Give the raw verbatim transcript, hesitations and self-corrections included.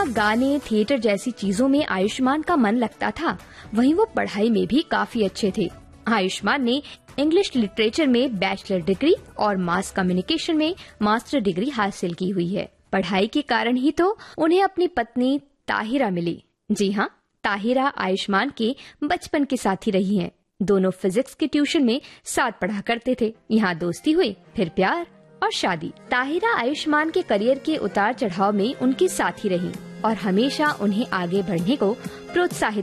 गाने, थिएटर जैसी चीजों में आयुष्मान का मन लगता था, वहीं वो पढ़ाई में भी काफी अच्छे थे। आयुष्मान ने इंग्लिश लिटरेचर में बैचलर डिग्री और मास कम्युनिकेशन में मास्टर डिग्री हासिल की हुई है। पढ़ाई के कारण ही तो उन्हें अपनी पत्नी ताहिरा मिली। जी हाँ, ताहिरा आयुष्मान के बचपन के साथी रही हैं। दोनों फिजिक्स के ट्यूशन में साथ पढ़ा करते थे। यहाँ दोस्ती हुई, फिर प्यार और शादी। ताहिरा आयुष्मान के करियर के उतार चढ़ाव में उनकी साथी रही और हमेशा उन्हें आगे बढ़ने को प्रोत्साहित